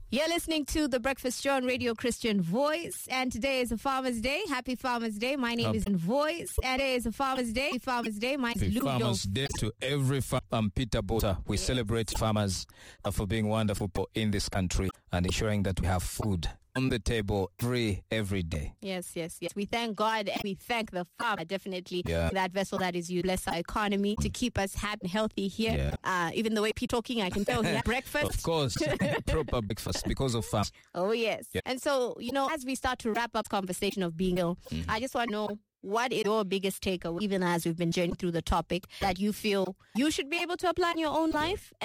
You're listening to The Breakfast Show on Radio Christian Voice, and today is a Farmer's Day. Happy Farmer's Day. My name is Voice, and today is a Farmer's Day. Happy Farmer's Day. My name is Ludo. Farmer's Day to every farmer. I'm Peter Bota. We celebrate farmers for being wonderful people in this country and ensuring that we have food on the table every day. Yes. We thank God and we thank the farmer, definitely, that vessel that is you. Bless our economy to keep us happy and healthy here. Even the way Pete talking, I can tell he had breakfast. Of course, proper breakfast because of farm. Oh, yes. Yeah. And so, as we start to wrap up conversation of being ill, I just want to know, what is your biggest takeaway, even as we've been journeying through the topic, that you feel you should be able to apply in your own life?